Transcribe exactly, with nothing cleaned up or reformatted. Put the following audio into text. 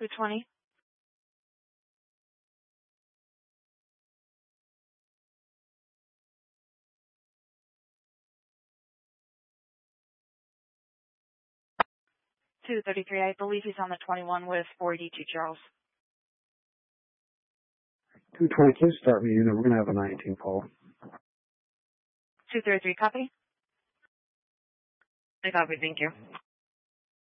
two twenty. two thirty-three, I believe he's on the twenty-one with four D two Charles. two twenty-two, start me unit. We're going to have a nineteen call. two thirty-three, copy? I copy, thank you.